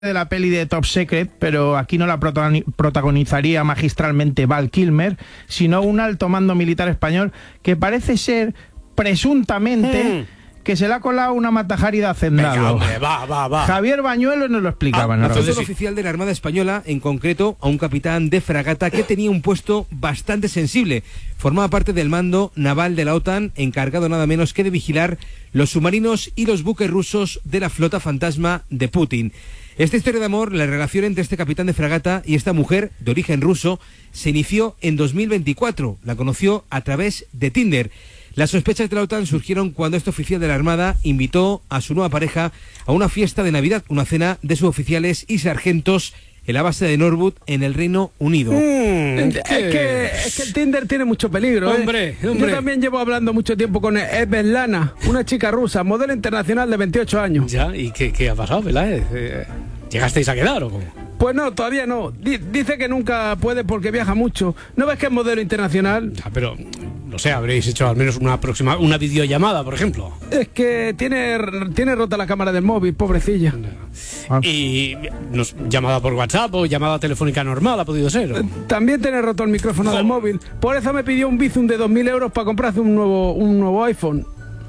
de la peli de Top Secret, pero aquí no la protagonizaría magistralmente Val Kilmer, sino un alto mando militar español que parece ser, presuntamente, que se le ha colado una Matajari de hacendado. Venga, hombre, va. Javier Bañuelos nos lo explicaba. Entonces, un oficial de la Armada Española, en concreto a un capitán de fragata que tenía un puesto bastante sensible. Formaba parte del mando naval de la OTAN, encargado nada menos que de vigilar los submarinos y los buques rusos de la flota fantasma de Putin. Esta historia de amor, la relación entre este capitán de fragata y esta mujer de origen ruso, se inició en 2024. La conoció a través de Tinder. Las sospechas de la OTAN surgieron cuando este oficial de la Armada invitó a su nueva pareja a una fiesta de Navidad, una cena de suboficiales y sargentos en la base de Norwood, en el Reino Unido. Es que el Tinder tiene mucho peligro, Hombre. Yo también llevo hablando mucho tiempo con Svetlana, una chica rusa, modelo internacional de 28 años. Ya, ¿y qué ha pasado, Peláez? ¿Llegasteis a quedar o cómo? Pues no, todavía no. Dice que nunca puede porque viaja mucho. ¿No ves que es modelo internacional? Ya, pero, no sé, habréis hecho al menos una videollamada, por ejemplo. Es que tiene rota la cámara del móvil, pobrecilla. ¿Y llamada por WhatsApp o llamada telefónica normal ha podido ser? También tiene roto el micrófono del móvil. Por eso me pidió un Bizum de 2.000 euros para comprarse un nuevo iPhone.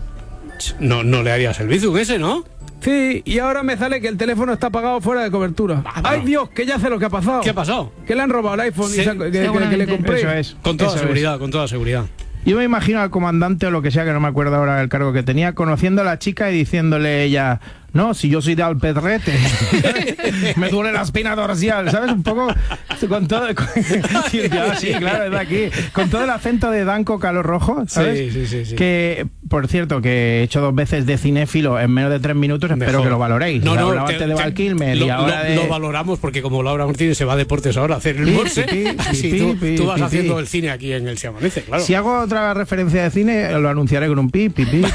No le harías el Bizum ese, ¿no? Sí, y ahora me sale que el teléfono está apagado fuera de cobertura. ¡Ay, Dios! Que ya sé lo que ha pasado. ¿Qué ha pasado? Que le han robado el iPhone Sí, que le compré. Eso es. Con toda seguridad. Yo me imagino al comandante o lo que sea, que no me acuerdo ahora el cargo que tenía, conociendo a la chica y diciéndole ella: no, si yo soy de Alpedrete, me duele la espina dorsal, ¿sabes? Un poco con todo... sí, claro, es de aquí. Con todo el acento de Danco Calor Rojo, ¿sabes? Sí. Que, por cierto, que he hecho 2 veces de cinéfilo en menos de 3 minutos, espero Mejor. que lo valoréis. Hablaba antes de Val Kilmer y ahora lo valoramos porque como Laura Martínez se va a deportes ahora a hacer el morse, tú vas haciendo el cine aquí en el Se Amanece, claro. Si hago otra referencia de cine, lo anunciaré con un pi.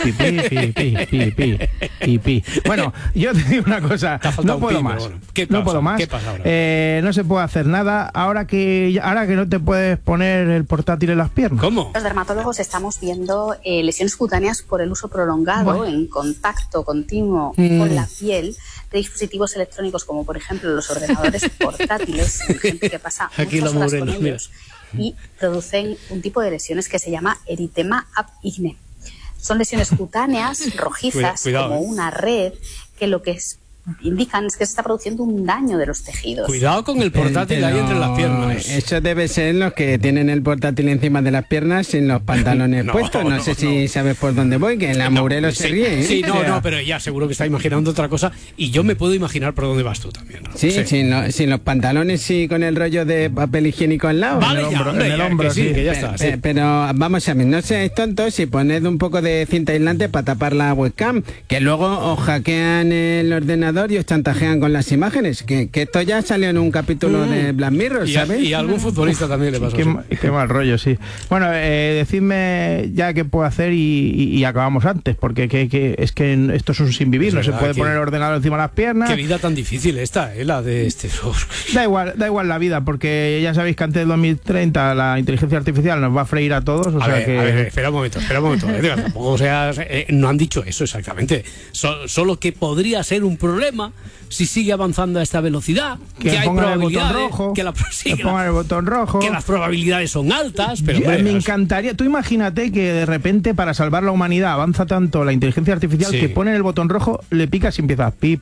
Bueno, yo te digo una cosa, no puedo más. Bueno, ¿qué pasa ahora? No se puede hacer nada ahora que no te puedes poner el portátil en las piernas. ¿Cómo? Los dermatólogos estamos viendo lesiones cutáneas por el uso prolongado en contacto continuo con la piel de dispositivos electrónicos como por ejemplo los ordenadores portátiles, gente que pasa muchas horas con ellos y producen un tipo de lesiones que se llama eritema ab igne. Son lesiones cutáneas rojizas como una red que lo que indican es que se está produciendo un daño de los tejidos. Cuidado con el portátil ahí entre las piernas. Eso debe ser los que tienen el portátil encima de las piernas sin los pantalones puestos. No sé si sabes por dónde voy, que la Morelos se ríe. Sí, pero ella seguro que está imaginando otra cosa y yo me puedo imaginar por dónde vas tú también, ¿no? Sí, sin los pantalones y con el rollo de papel higiénico al lado. Vale, en el hombro, sí, que ya está. Pero vamos a ver, no seáis tontos y poned un poco de cinta aislante para tapar la webcam, que luego os hackean el ordenador y os chantajean con las imágenes, que esto ya salió en un capítulo de Black Mirror, ¿sabes? Y a algún futbolista también le pasó. Qué mal rollo, sí. Bueno, decidme ya qué puedo hacer y acabamos antes, porque es que esto es un sin vivir, no se puede poner el ordenador encima de las piernas. Qué vida tan difícil esta, la de este... Da igual la vida, porque ya sabéis que antes de 2030 la inteligencia artificial nos va a freír a todos. A ver, espera un momento. Tampoco seas... no han dicho eso exactamente. Solo que podría ser un problema si sigue avanzando a esta velocidad, que hay probabilidades, pongan el botón rojo, que las probabilidades son altas, pero me encantaría. Tú imagínate que de repente para salvar la humanidad avanza tanto la inteligencia artificial que ponen el botón rojo, le picas y empieza pi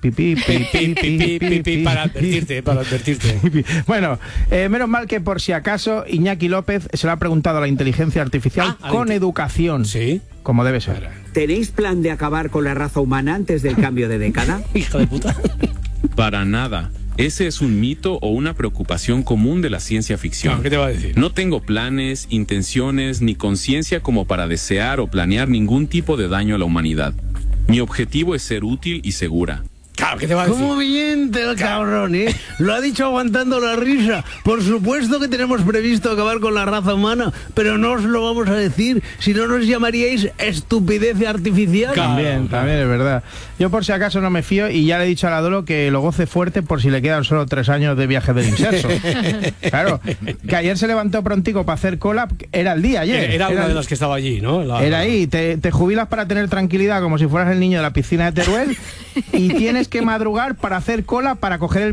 para advertirte. Bueno, menos mal que por si acaso Iñaki López se lo ha preguntado a la inteligencia artificial con educación. Sí. Como debe ser. ¿Tenéis plan de acabar con la raza humana antes del cambio de década? Hija de puta. Para nada. Ese es un mito o una preocupación común de la ciencia ficción. ¿Qué te va a decir? No tengo planes, intenciones ni conciencia como para desear o planear ningún tipo de daño a la humanidad. Mi objetivo es ser útil y segura. Claro, ¿qué te va a decir? ¿Cómo miente el cabrón, eh? Lo ha dicho aguantando la risa. Por supuesto que tenemos previsto acabar con la raza humana, pero no os lo vamos a decir, si no nos llamaríais estupidez artificial. También es verdad. Yo por si acaso no me fío y ya le he dicho a la Dolo que lo goce fuerte por si le quedan solo 3 años de viaje del inserso. Claro, que ayer se levantó prontico para hacer cola, era el día ayer. Era una de las que estaba allí, ¿no? Era ahí, te jubilas para tener tranquilidad como si fueras el niño de la piscina de Teruel y tienes que madrugar para hacer cola para coger el